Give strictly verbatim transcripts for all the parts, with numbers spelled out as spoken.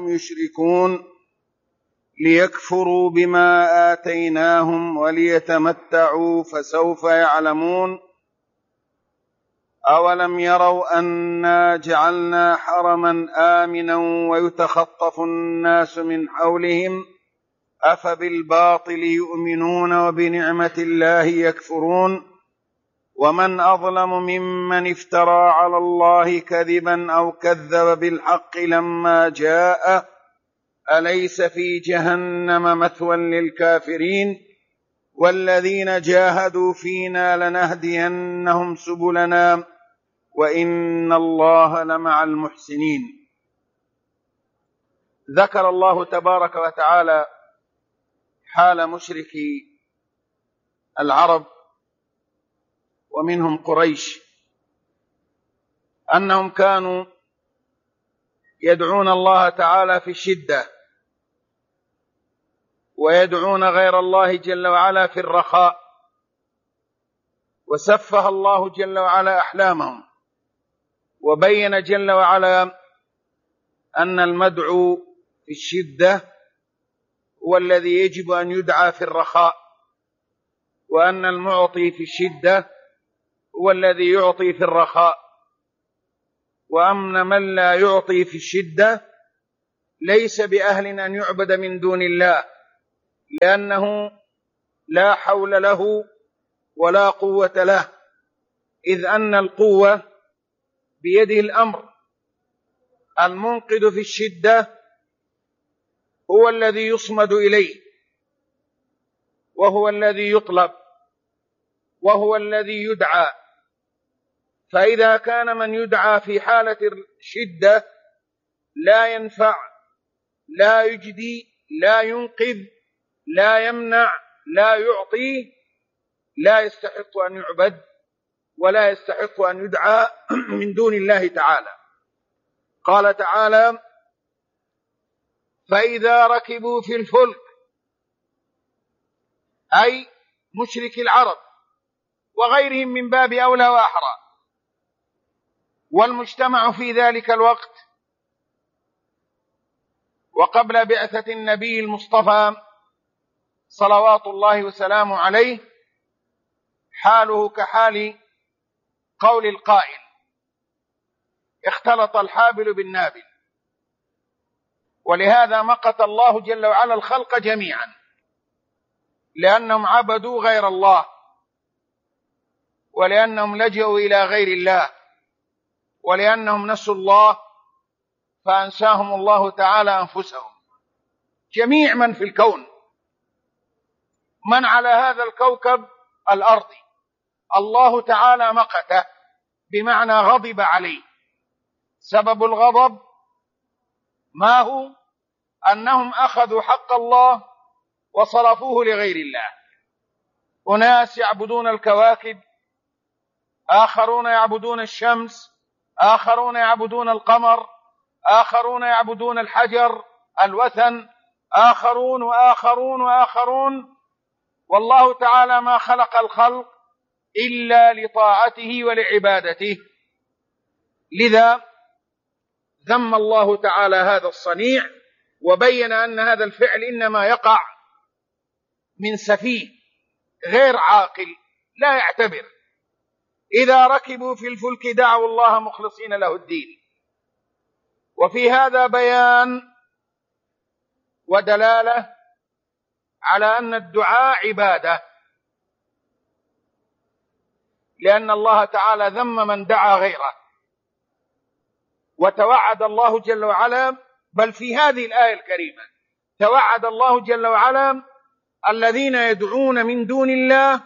يشركون ليكفروا بما آتيناهم وليتمتعوا فسوف يعلمون. أولم يروا أنا جعلنا حرما آمنا ويتخطف الناس من حولهم أفبالباطل يؤمنون وبنعمة الله يكفرون. ومن أظلم ممن افترى على الله كذبا أو كذب بالحق لما جاءه أليس في جهنم مثوى للكافرين. والذين جاهدوا فينا لنهدينهم سبلنا وإن الله لمع المحسنين. ذكر الله تبارك وتعالى حال مشركي العرب ومنهم قريش، أنهم كانوا يدعون الله تعالى في الشدة ويدعون غير الله جل وعلا في الرخاء، وسفه الله جل وعلا أحلامهم، وبين جل وعلا أن المدعو في الشدة هو الذي يجب أن يدعى في الرخاء، وأن المعطي في الشدة هو الذي يعطي في الرخاء، وأن من لا يعطي في الشدة ليس بأهل أن يعبد من دون الله، لأنه لا حول له ولا قوة له، إذ أن القوة بيده الأمر. المنقذ في الشدة هو الذي يصمد إليه، وهو الذي يطلب، وهو الذي يدعى. فإذا كان من يدعى في حالة الشدة لا ينفع، لا يجدي، لا ينقذ، لا يمنع، لا يعطي، لا يستحق أن يعبد ولا يستحق أن يدعى من دون الله تعالى. قال تعالى: فإذا ركبوا في الفلك، أي مشرك العرب وغيرهم من باب أولى وأحرى. والمجتمع في ذلك الوقت وقبل بعثة النبي المصطفى صلوات الله وسلامه عليه حاله كحال قول القائل: اختلط الحابل بالنابل. ولهذا مقت الله جل وعلا الخلق جميعا، لأنهم عبدوا غير الله، ولأنهم لجأوا إلى غير الله، ولأنهم نسوا الله فأنساهم الله تعالى أنفسهم. جميع من في الكون، من على هذا الكوكب الأرضي، الله تعالى مقته، بمعنى غضب عليه. سبب الغضب ما هو؟ أنهم أخذوا حق الله وصرفوه لغير الله. أناس يعبدون الكواكب، آخرون يعبدون الشمس، آخرون يعبدون القمر، آخرون يعبدون الحجر الوثن، آخرون وآخرون وآخرون. والله تعالى ما خلق الخلق إلا لطاعته ولعبادته. لذا ذم الله تعالى هذا الصنيع، وبين أن هذا الفعل إنما يقع من سفيه غير عاقل لا يعتبر. إذا ركبوا في الفلك دعوا الله مخلصين له الدين. وفي هذا بيان ودلالة على أن الدعاء عبادة، لأن الله تعالى ذم من دعا غيره. وتوعد الله جل وعلا، بل في هذه الآية الكريمة توعد الله جل وعلا الذين يدعون من دون الله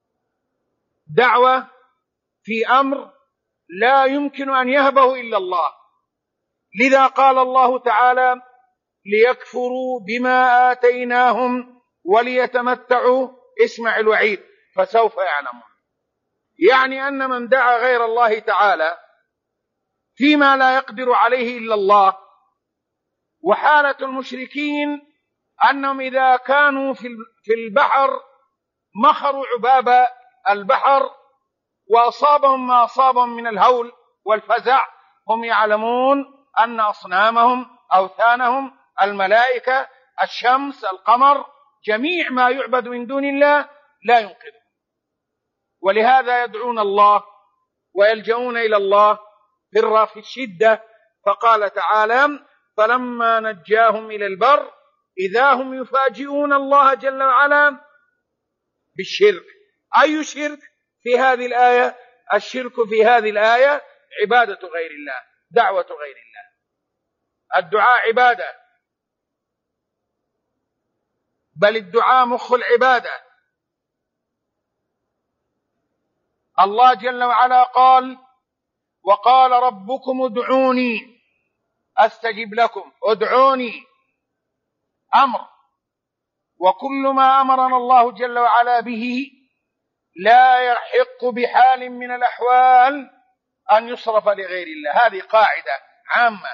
دعوة في أمر لا يمكن أن يهبه إلا الله. لذا قال الله تعالى: ليكفروا بما آتيناهم وليتمتعوا. اسمع الوعيد: فسوف يعلمون. يعني أن من دعا غير الله تعالى فيما لا يقدر عليه إلا الله. وحالة المشركين أنهم إذا كانوا في البحر مخروا عباب البحر وأصابهم ما أصابهم من الهول والفزع، هم يعلمون أن أصنامهم أوثانهم، الملائكة، الشمس، القمر، جميع ما يعبد من دون الله لا ينقذهم. ولهذا يدعون الله ويلجؤون إلى الله في الشدة. فقال تعالى: فلما نجاهم إلى البر إذا هم يفاجئون الله جل وعلا بالشرك. أي شرك في هذه الآية؟ الشرك في هذه الآية عبادة غير الله، دعوة غير الله. الدعاء عبادة، بل الدعاء مخ العبادة. الله جل وعلا قال: وقال ربكم ادعوني أستجب لكم. ادعوني أمر، وكل ما أمرنا الله جل وعلا به لا يحق بحال من الأحوال أن يصرف لغير الله. هذه قاعدة عامة.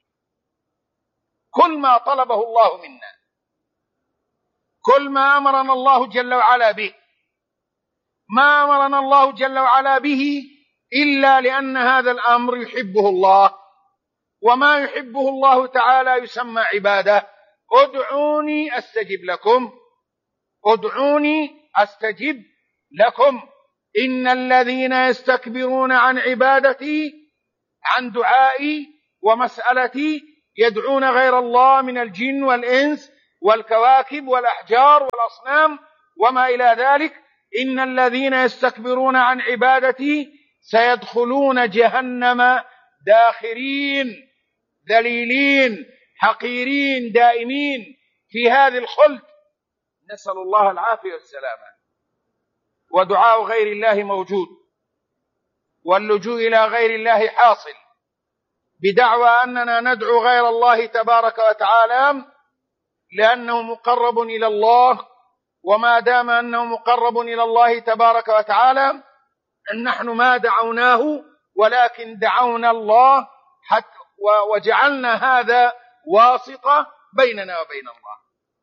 كل ما طلبه الله منا، كل ما أمرنا الله جل وعلا به، ما أمرنا الله جل وعلا به إلا لأن هذا الأمر يحبه الله، وما يحبه الله تعالى يسمى عبادة. ادعوني أستجب لكم، ادعوني أستجب لكم. إن الذين يستكبرون عن عبادتي، عن دعائي ومسألتي، يدعون غير الله من الجن والإنس والكواكب والأحجار والأصنام وما إلى ذلك. إن الذين يستكبرون عن عبادتي سيدخلون جهنم داخرين ذليلين حقيرين دائمين في هذه الخلد، نسأل الله العافية والسلامة. ودعاء غير الله موجود، واللجوء إلى غير الله حاصل، بدعوى أننا ندعو غير الله تبارك وتعالى لأنه مقرب إلى الله. وما دام أنه مقرب إلى الله تبارك وتعالى نحن ما دعوناه، ولكن دعونا الله حتى وجعلنا هذا واسطة بيننا وبين الله.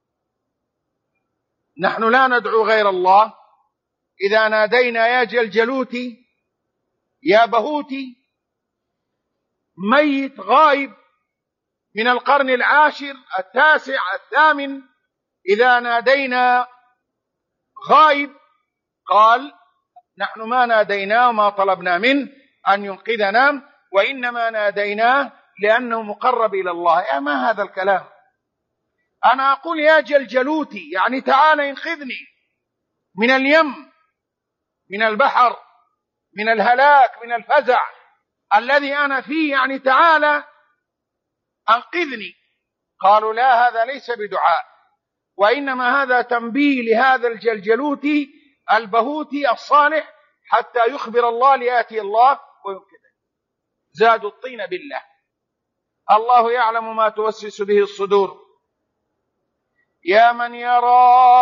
نحن لا ندعو غير الله. إذا نادينا يا جلجلوتي، يا بهوتي، ميت غائب من القرن العاشر التاسع الثامن، إذا نادينا غائب، قال: نحن ما ناديناه وما طلبنا منه أن ينقذنا، وإنما ناديناه لأنه مقرب إلى الله. يا ما هذا الكلام؟ أنا أقول يا جلجلوتي، يعني تعال انقذني من اليم، من البحر، من الهلاك، من الفزع الذي أنا فيه، يعني تعال أنقذني. قالوا: لا، هذا ليس بدعاء، وإنما هذا تنبيه لهذا الجلجلوتي البهوتي الصالح حتى يخبر الله ليأتي الله وينقذه. زادوا الطين بالله. الله يعلم ما توسوس به الصدور. يا من يرى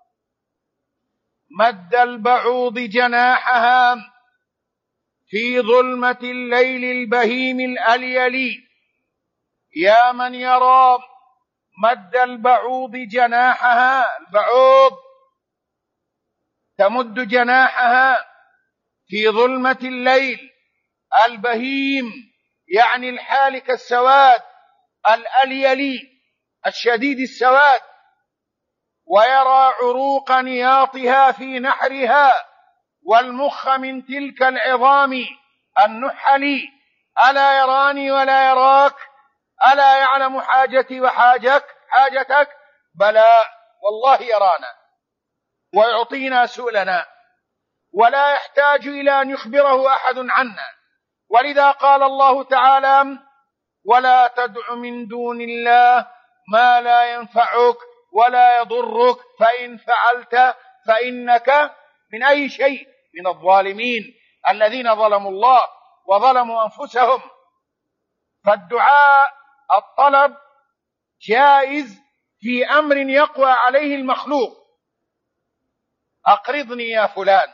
مد البعوض جناحها في ظلمة الليل البهيم الأليلي، يا من يرى مد البعوض جناحها، البعوض تمد جناحها في ظلمة الليل البهيم، يعني الحالك السواد الأليلي الشديد السواد، ويرى عروق نياطها في نحرها والمخ من تلك العظام النحل. ألا يراني ولا يراك؟ ألا يعلم حاجتي وحاجك حاجتك؟ بلى والله يرانا ويعطينا سؤلنا، ولا يحتاج إلى أن يخبره أحد عنا. ولذا قال الله تعالى: ولا تدع من دون الله ما لا ينفعك ولا يضرك فإن فعلت فإنك من أي شيء؟ من الظالمين الذين ظلموا الله وظلموا أنفسهم. فالدعاء الطلب جائز في أمر يقوى عليه المخلوق. أقرضني يا فلان،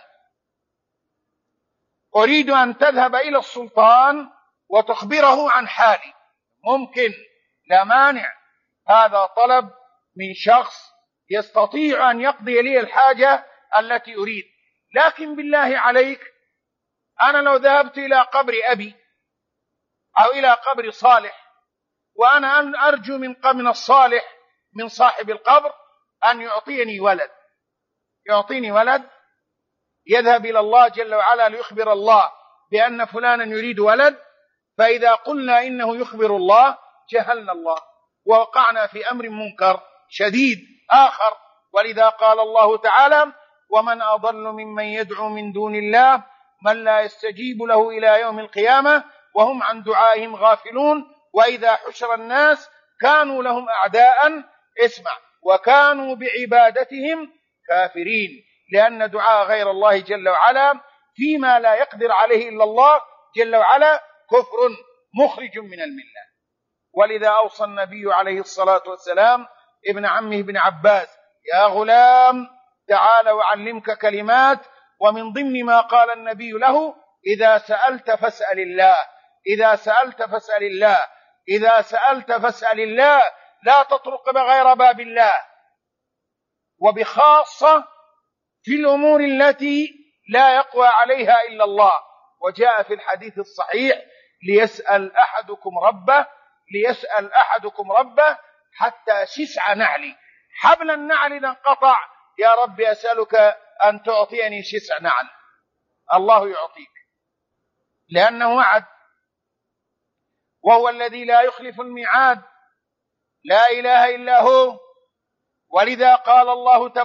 أريد أن تذهب إلى السلطان وتخبره عن حالي، ممكن، لا مانع. هذا طلب من شخص يستطيع أن يقضي لي الحاجة التي أريد. لكن بالله عليك، أنا لو ذهبت إلى قبر أبي أو إلى قبر صالح وأنا أرجو من من الصالح من صاحب القبر أن يعطيني ولد، يعطيني ولد يذهب إلى الله جل وعلا ليخبر الله بأن فلانا يريد ولد، فإذا قلنا إنه يخبر الله جهلنا الله ووقعنا في أمر منكر شديد آخر. ولذا قال الله تعالى: ومن أضل ممن يدعو من دون الله من لا يستجيب له إلى يوم القيامة وهم عن دعائهم غافلون وإذا حشر الناس كانوا لهم أعداء اسمع وكانوا بعبادتهم كافرين، لأن دعاء غير الله جل وعلا فيما لا يقدر عليه إلا الله جل وعلا كفر مخرج من الملة. ولذا أوصى النبي عليه الصلاة والسلام ابن عمه ابن عباس: يا غلام تعال وأعلمك كلمات. ومن ضمن ما قال النبي له: إذا سألت فاسأل الله، إذا سألت فاسأل الله، إذا سألت فاسأل الله، لا تطرق غير باب الله، وبخاصة في الأمور التي لا يقوى عليها إلا الله. وجاء في الحديث الصحيح: ليسأل أحدكم ربه، ليسأل أحدكم ربه حتى شسع نعلي، حبل النعل إذا انقطع يا رب أسألك أن تعطيني شسع نعل، الله يعطيك لأنه وعد، وهو الذي لا يخلف الميعاد، لا إله إلا هو. ولذا قال الله تبارك